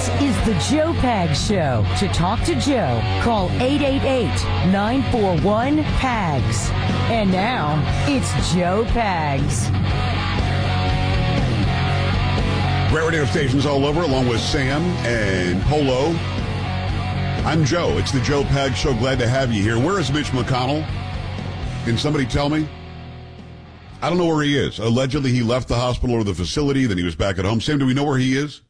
This is the Joe Pags Show. To talk to Joe, call 888-941-PAGS. And now, it's Joe Pags. Great radio stations all over, along with Sam and Polo. I'm Joe. It's the Joe Pags Show. Glad to have you here. Where is Mitch McConnell? Can somebody tell me? I don't know where he is. Allegedly, he left the hospital or the facility, then he was back at home. Sam, do we know where he is?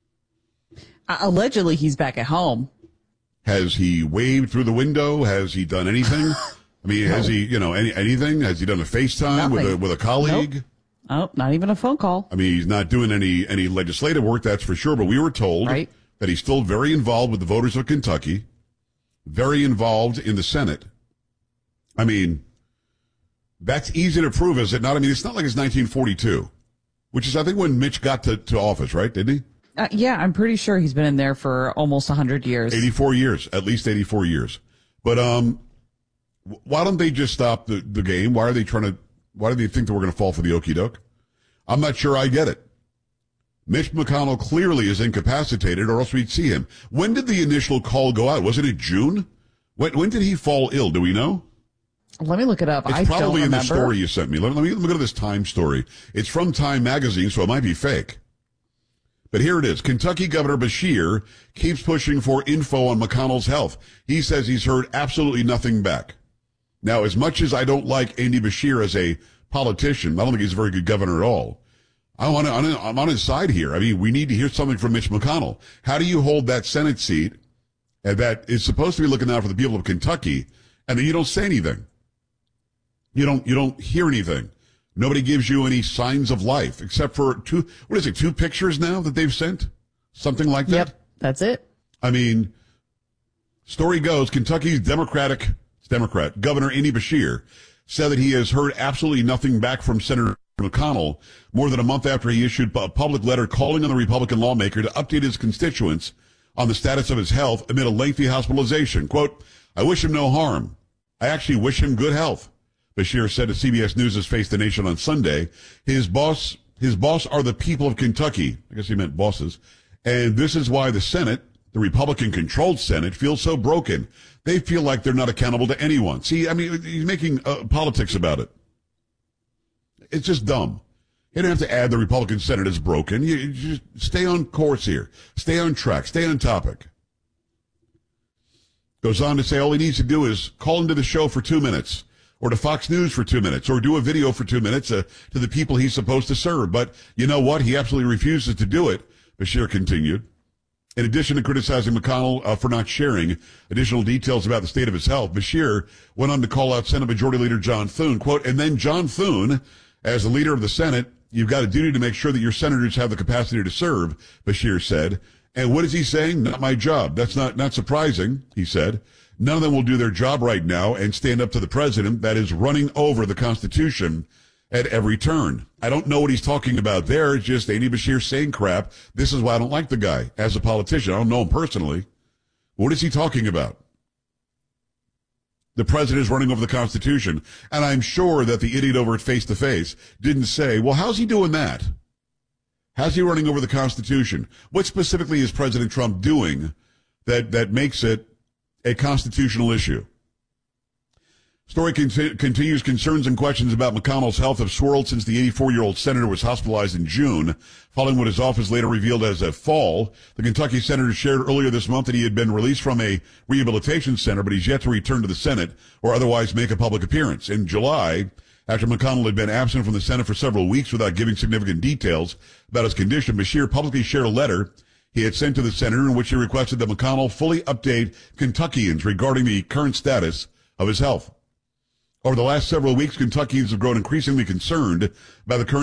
Allegedly, he's back at home. Has he waved through the window? Has he done anything? I mean, has he, anything? Has he done a FaceTime with a colleague? Nope. Oh, not even a phone call. I mean, he's not doing any legislative work, that's for sure. But we were told that he's still very involved with the voters of Kentucky, very involved in the Senate. I mean, that's easy to prove, is it not? I mean, it's not like it's 1942, which is, I think, when Mitch got to office, right? Didn't he? Yeah, I'm pretty sure he's been in there for almost 100 years. 84 years, at least 84 years. But why don't they just stop the game? Why do they think that we're going to fall for the okie doke? I'm not sure I get it. Mitch McConnell clearly is incapacitated, or else we'd see him. When did the initial call go out? Wasn't it June? When did he fall ill? Do we know? Let me look it up. It's probably in the story you sent me. Let me go to this Time story. It's from Time magazine, so it might be fake. But here it is. Kentucky Governor Beshear keeps pushing for info on McConnell's health. He says he's heard absolutely nothing back. Now, as much as I don't like Andy Beshear as a politician, I don't think he's a very good governor at all. I'm on his side here. I mean, we need to hear something from Mitch McConnell. How do you hold that Senate seat that is supposed to be looking out for the people of Kentucky, and then you don't say anything? You don't hear anything. Nobody gives you any signs of life, except for two pictures now that they've sent? Something like that? Yep, that's it. I mean, story goes, Kentucky's Democrat Governor Andy Beshear said that he has heard absolutely nothing back from Senator McConnell more than a month after he issued a public letter calling on the Republican lawmaker to update his constituents on the status of his health amid a lengthy hospitalization. Quote, I wish him no harm. I actually wish him good health, Beshear said to CBS News' Face the Nation on Sunday. His boss are the people of Kentucky. I guess he meant bosses. And this is why the Senate, the Republican-controlled Senate, feels so broken. They feel like they're not accountable to anyone. See, I mean, he's making politics about it. It's just dumb. You don't have to add the Republican Senate is broken. You just stay on course here. Stay on track. Stay on topic. Goes on to say all he needs to do is call into the show for 2 minutes, or to Fox News for 2 minutes, or do a video for 2 minutes to the people he's supposed to serve. But you know what? He absolutely refuses to do it, Beshear continued. In addition to criticizing McConnell for not sharing additional details about the state of his health, Beshear went on to call out Senate Majority Leader John Thune, quote, and then John Thune, as the leader of the Senate, you've got a duty to make sure that your senators have the capacity to serve, Beshear said. And what is he saying? Not my job. That's not surprising, he said. None of them will do their job right now and stand up to the president that is running over the Constitution at every turn. I don't know what he's talking about there. It's just Andy Beshear saying crap. This is why I don't like the guy as a politician. I don't know him personally. What is he talking about? The president is running over the Constitution. And I'm sure that the idiot over at Face to Face didn't say, well, how's he doing that? How's he running over the Constitution? What specifically is President Trump doing that makes it a constitutional issue? Story continues. Concerns and questions about McConnell's health have swirled since the 84-year-old senator was hospitalized in June, following what his office later revealed as a fall. The Kentucky senator shared earlier this month that he had been released from a rehabilitation center, but he's yet to return to the Senate or otherwise make a public appearance. In July, after McConnell had been absent from the Senate for several weeks without giving significant details about his condition, Beshear publicly shared a letter he had sent to the senator in which he requested that McConnell fully update Kentuckians regarding the current status of his health. Over the last several weeks, Kentuckians have grown increasingly concerned by the current